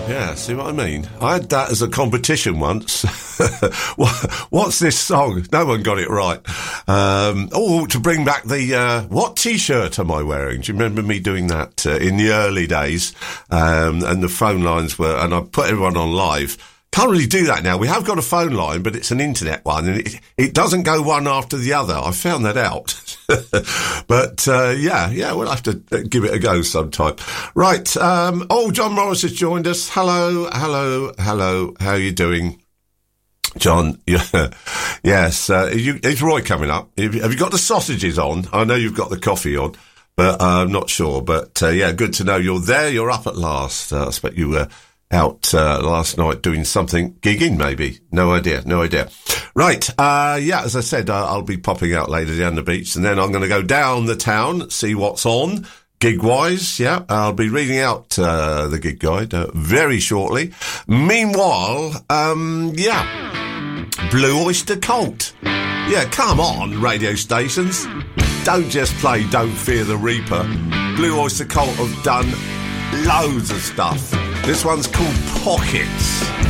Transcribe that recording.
Yeah, see what I mean? I had that as a competition once. What's this song? No one got it right. To bring back the, what T-shirt am I wearing? Do you remember me doing that in the early days? And the phone lines were, and I put everyone on live. Can't really do that now. We have got a phone line, but it's an internet one, and it doesn't go one after the other. I found that out. But, yeah, we'll have to give it a go sometime. Right. John Morris has joined us. Hello. How are you doing, John? Yeah. Yes. Is Roy coming up? Have you got the sausages on? I know you've got the coffee on, but I'm not sure. But, good to know you're there. You're up at last. I expect you were out last night doing something, gigging maybe. No idea. Right, as I said, I'll be popping out later down the beach, and then I'm going to go down the town, see what's on, gig-wise. Yeah, I'll be reading out the gig guide very shortly. Meanwhile, Blue Oyster Cult. Yeah, come on, radio stations. Don't just play Don't Fear the Reaper. Blue Oyster Cult have done loads of stuff. This one's called Pockets.